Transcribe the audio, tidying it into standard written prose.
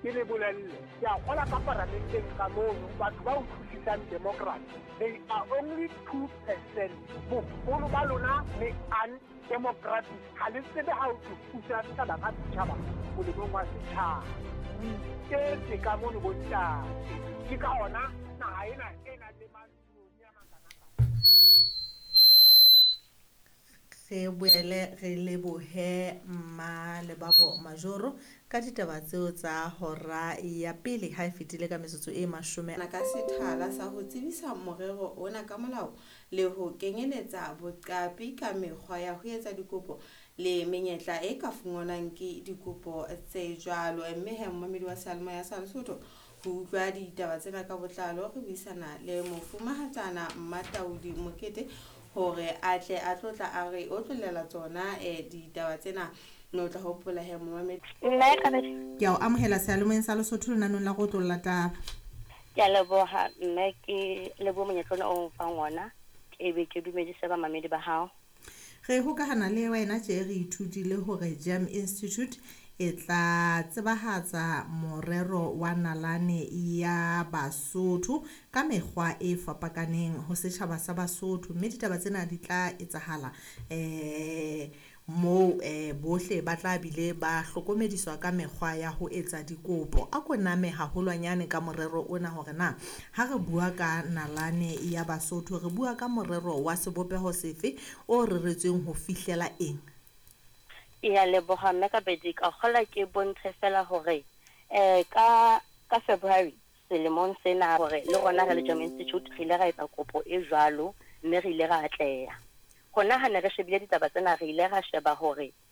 ke le bolelle ke a gola ka parlamenteng ka mono batho ba utlwisisang democracy they are only 2%. Bogolo ba lona le undemocratic ga le tsebe ga o thusa setšhaba ka setšhaba molemong wa setšhaba ke ka mono bontate ke ka ona naga ena e na le manoni a makanaka re boele re lebohe mma le babo Majoro ka ditaba tseo tsa hora ya pele ha e fetile ka metsotso e 10 ka sethala sa ho tsebisa morero ona ka molao le ho kenyeletsa boqapi ka mekgwa ya ho etsa dikopo le menyetla e ka fungonang ke dikopo tse jwalo. Mme he mmamedi wa Salmo ya Lesotho ho utlwa ditaba tsena ka botlalo re buisana le mofumahatsana Mmataudi Mokete hore atle a tlotla a re o tlolela tsona ditaba tsena no tla hopola he mmamedi nna ka ke a amohela sealemoeng sa Lesotho le nanong la go tlolla taba ke a leboha nna ke lebo monyetlona o mfang ona ke be ke dumedise ba mamedi ba hao re hokahana le wena tje re ithutile hore Jam Institute e tla tsebahatsa morero wa nalane ya Basotho ka mekgwa e fapakaneng ho setjhaba sa Basotho mme ditaba tsena di tla etsahala mo bohle ba tla bile ba hlokomediswa ka mekgwa ya ho etsa dikopo a ko name haholwanyane ka morero ona hore na ha re bua ka nalane ya Basotho re bua ka morero wa sebopeho sefe o reretsweng ho fihlela eng ya leboha mme ka bedi ka gola ke bontshe fela hore ka February selemong sena hore le rona re le Jam Institute re ile ra etsa kopo e jwalo mme re ile ra atleha gona hana re shebile ditaba tsena re ile ra sheba hore